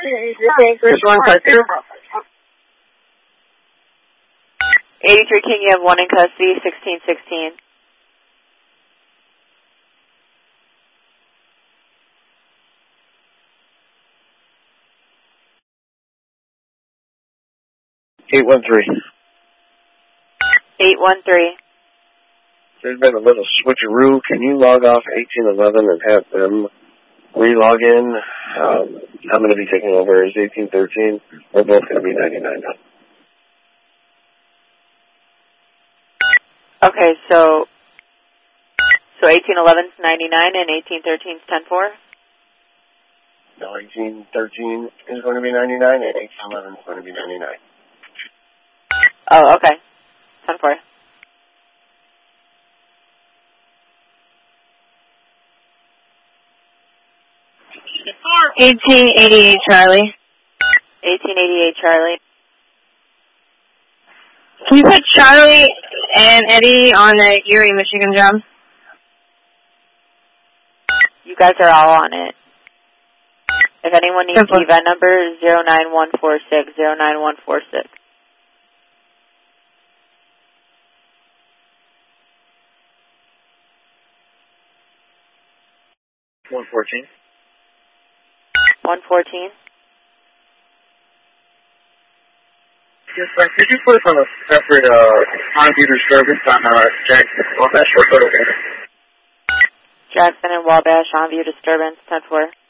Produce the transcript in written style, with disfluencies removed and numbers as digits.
Just one custody. 83 King, you have one in custody, 1616. There's been a little switcheroo. Can you log off 1811 and have them re-log in? I'm going to be taking over as 1813. We're both going to be 99 now. Okay, so 1811's 99 and 1813's 104? No, 1813 is going to be 99 and 1811 is going to be 99. Oh, okay. 104. 1888 Charlie. 1888 Charlie. Can you put Charlie and Eddie on the Erie, Michigan job? You guys are all on it. If anyone needs the event number, 09146, 09146. $114. 114. Yes, sir. Could you put us on a separate on-view disturbance on Jackson Wabash or Photo? Jackson and Wabash on-view disturbance, 104.